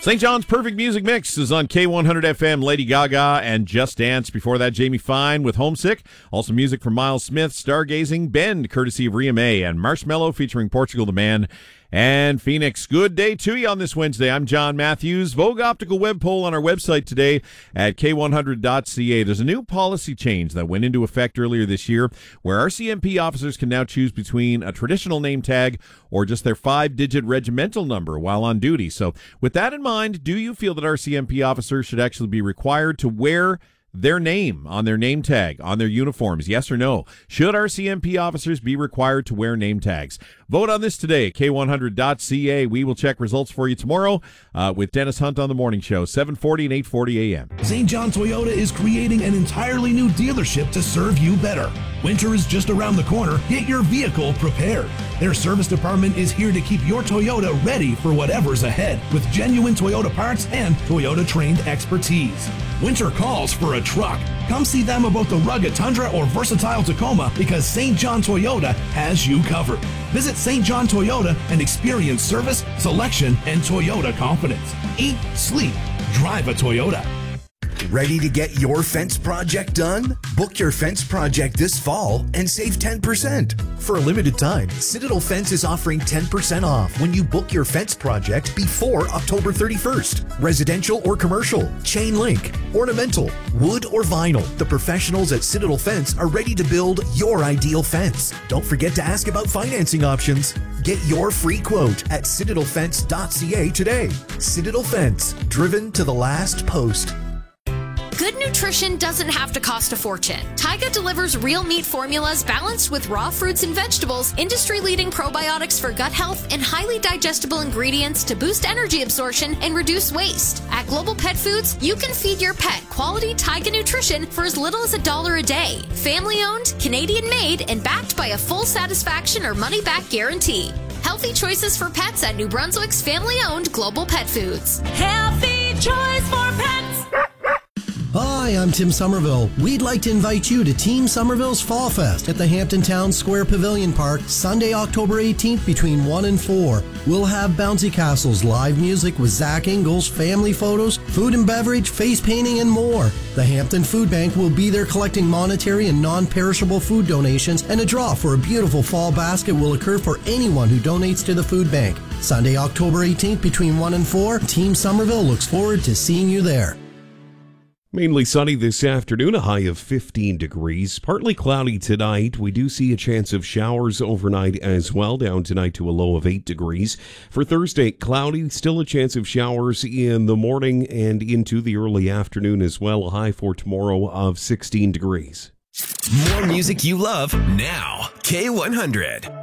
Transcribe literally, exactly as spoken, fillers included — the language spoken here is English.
Saint John's Perfect Music Mix is on K one hundred F M. Lady Gaga and Just Dance. Before that, Jamie Fine with Homesick. Also music from Miles Smith, Stargazing, Bend, courtesy of Ria May, and Marshmello featuring Portugal the Man and Phoenix. Good day to you on this Wednesday. I'm John Matthews. Vogue Optical web poll on our website today at K one hundred dot C A. There's a new policy change that went into effect earlier this year where R C M P officers can now choose between a traditional name tag or just their five-digit regimental number while on duty. So with that in mind, do you feel that R C M P officers should actually be required to wear their name on their name tag, on their uniforms? Yes or no? Should R C M P officers be required to wear name tags? Vote on this today at K one hundred dot C A. We will check results for you tomorrow uh, with Dennis Hunt on the morning show, seven forty and eight forty a.m. Saint John Toyota is creating an entirely new dealership to serve you better. Winter is just around the corner. Get your vehicle prepared. Their service department is here to keep your Toyota ready for whatever's ahead with genuine Toyota parts and Toyota-trained expertise. Winter calls for a truck. Come see them about the rugged Tundra or versatile Tacoma because Saint John Toyota has you covered. Visit Saint John Toyota and experience service, selection, and Toyota confidence. Eat, sleep, drive a Toyota. Ready to get your fence project done? Book your fence project this fall and save ten percent. For a limited time, Citadel Fence is offering ten percent off when you book your fence project before October thirty-first. Residential or commercial, chain link, ornamental, wood or vinyl. The professionals at Citadel Fence are ready to build your ideal fence. Don't forget to ask about financing options. Get your free quote at citadel fence dot C A today. Citadel Fence, driven to the last post. Good nutrition doesn't have to cost a fortune. Taiga delivers real meat formulas balanced with raw fruits and vegetables, industry-leading probiotics for gut health, and highly digestible ingredients to boost energy absorption and reduce waste. At Global Pet Foods, you can feed your pet quality Taiga nutrition for as little as a dollar a day. Family-owned, Canadian-made, and backed by a full satisfaction or money-back guarantee. Healthy choices for pets at New Brunswick's family-owned Global Pet Foods. Healthy choice for pets. Hi, I'm Tim Somerville. We'd like to invite you to Team Somerville's Fall Fest at the Hampton Town Square Pavilion Park, Sunday, October eighteenth between one and four. We'll have Bouncy Castles, live music with Zach Ingalls, family photos, food and beverage, face painting, and more. The Hampton Food Bank will be there collecting monetary and non-perishable food donations, and a draw for a beautiful fall basket will occur for anyone who donates to the food bank. Sunday, October eighteenth between one and four. Team Somerville looks forward to seeing you there. Mainly sunny this afternoon, a high of fifteen degrees. Partly cloudy tonight. We do see a chance of showers overnight as well, down tonight to a low of eight degrees. For Thursday, cloudy, still a chance of showers in the morning and into the early afternoon as well. A high for tomorrow of sixteen degrees. More music you love now. K one hundred.